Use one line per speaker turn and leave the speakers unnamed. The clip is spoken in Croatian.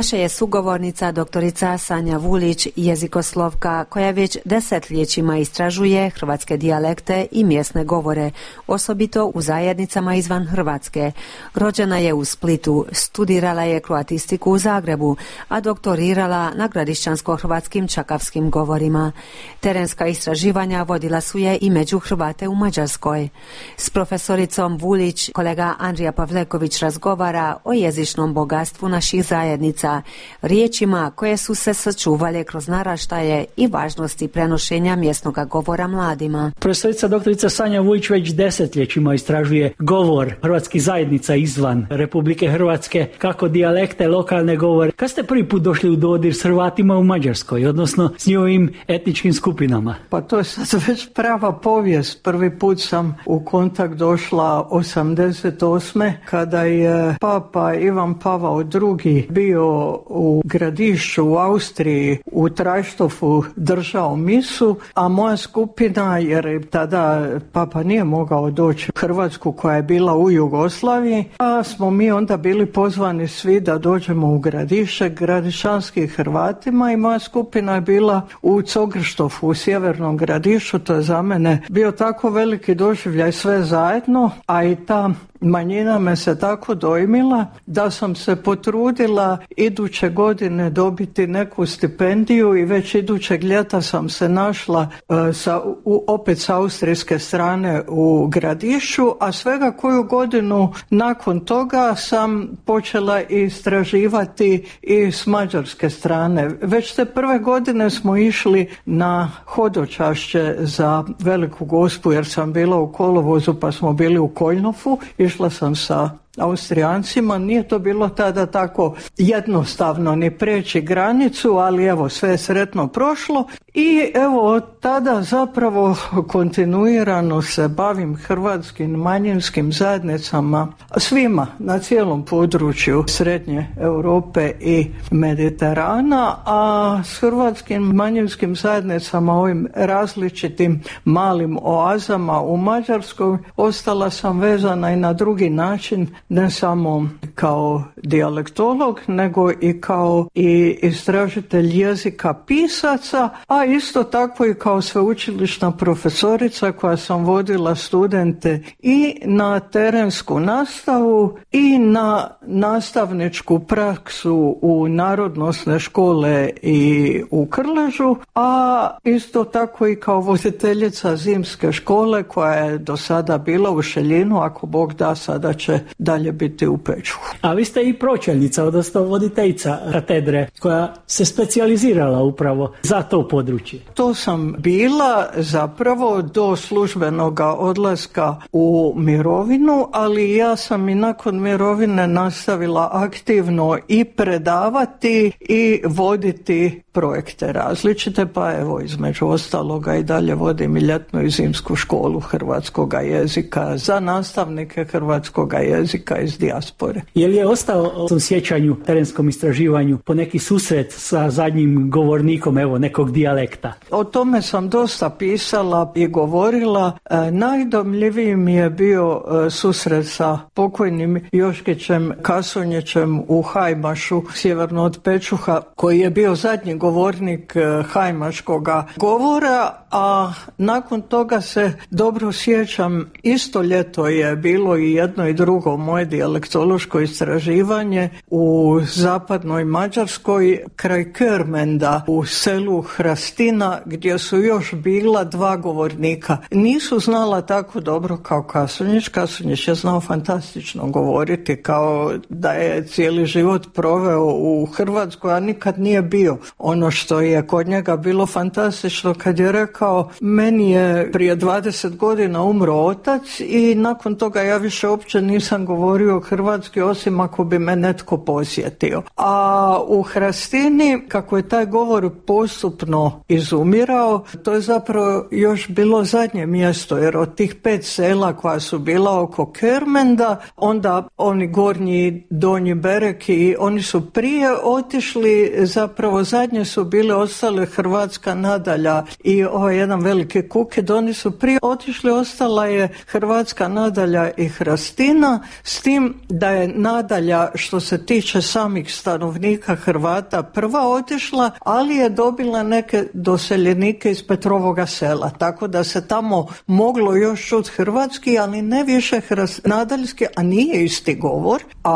Naša je sugovornica doktorica Sanja Vulić, jezikoslovka koja već desetljećima istražuje hrvatske dijalekte i mjesne govore, osobito u zajednicama izvan Hrvatske. Rođena je u Splitu, studirala je kroatistiku u Zagrebu, a doktorirala na gradišćansko-hrvatskim čakavskim govorima. Terenska istraživanja vodila su je i među Hrvate u Mađarskoj. S profesoricom Vulić kolega Andrija Pavleković razgovara o jezičnom bogatstvu naših zajednica, riječima koje su se sačuvale kroz naraštaje i važnosti prenošenja mjesnog govora mladima.
Profesorica doktorica Sanja Vulić već desetljećima istražuje govor hrvatskih zajednica izvan Republike Hrvatske, kako dijalekte, lokalne govore. Kad ste prvi put došli u dodir s Hrvatima u Mađarskoj, odnosno s njihovim etničkim skupinama?
Pa to je sad već prava povijest. Prvi put sam u kontakt došla 88. kada je Papa Ivan Pavao II. Bio u Gradišću u Austriji, u Trajštofu držao misu, a moja skupina, jer tada Papa nije mogao doći u Hrvatsku koja je bila u Jugoslaviji, a smo mi onda bili pozvani svi da dođemo u Gradišće, gradišćanskim Hrvatima, i moja skupina je bila u Cogrštofu, u sjevernom Gradišću. To je za mene bio tako veliki doživljaj sve zajedno, a i ta manjina me se tako dojmila da sam se potrudila iduće godine dobiti neku stipendiju i već idućeg ljeta sam se našla opet sa austrijske strane u Gradišću, a svega koju godinu nakon toga sam počela istraživati i s mađarske strane. Već te prve godine smo išli na hodočašće za Veliku Gospu, jer sam bila u kolovozu pa smo bili u Koljnofu. Išla sam sa Austrijancima, nije to bilo tada tako jednostavno ni preći granicu, ali evo, sve je sretno prošlo i evo od tada zapravo kontinuirano se bavim hrvatskim manjinskim zajednicama, svima na cijelom području Srednje Europe i Mediterana, a s hrvatskim manjinskim zajednicama, ovim različitim malim oazama u Mađarskoj, ostala sam vezana i na drugi način, ne samo kao dijalektolog, nego i kao i istražitelj jezika pisaca, a isto tako i kao sveučilišna profesorica koja sam vodila studente i na terensku nastavu i na nastavničku praksu u narodnosne škole i u Krležu, a isto tako i kao voditeljica zimske škole koja je do sada bila u Šeljinu, ako Bog da, sada će dalje biti u Pečuhu.
A vi ste i pročelnica, odnosno voditeljica katedre koja se specijalizirala upravo za to područje.
To sam bila zapravo do službenog odlaska u mirovinu, ali ja sam i nakon mirovine nastavila aktivno i predavati i voditi projekte različite, pa evo između ostaloga i dalje vodim i ljetnu i zimsku školu hrvatskoga jezika za nastavnike hrvatskoga jezika iz dijaspore.
Je li je ostao u sjećanju, terenskom istraživanju, po neki susret sa zadnjim govornikom, evo, nekog dijalekta?
O tome sam dosta pisala i govorila. Najdomljiviji mi je bio susret sa pokojnim Joškićem Kasonjićem u Hajmašu, sjeverno od Pečuha, koji je bio zadnji govornik hajmaškoga govora, a nakon toga se dobro sjećam, isto ljeto je bilo i jedno i drugo moje dijalektološko istraživanje u zapadnoj Mađarskoj kraj Körmenda u selu Hrastina, gdje su još bila dva govornika. Nisu znala tako dobro kao Kasonjić. Kasonjić je znao fantastično govoriti, kao da je cijeli život proveo u Hrvatskoj, a nikad nije bio. Ono što je kod njega bilo fantastično kad je rekao, meni je prije 20 godina umro otac i nakon toga ja više uopće nisam govorio hrvatski osim ako bi me netko posjetio. A u Hrastini, kako je taj govor postupno izumirao, to je zapravo još bilo zadnje mjesto, jer od tih 5 sela koja su bila oko Körmenda, onda oni gornji, donji Bereki, oni su prije otišli, zapravo zadnje su bile ostale Hrvatska Nadalja i ovaj jedan veliki kukid, oni su prije otišli, ostala je Hrvatska Nadalja i Hrastina, s tim da je Nadalja što se tiče samih stanovnika Hrvata prva otišla, ali je dobila neke doseljenike iz Petrovoga Sela, tako da se tamo moglo još čuti hrvatski, ali ne više nadaljski, a nije isti govor. A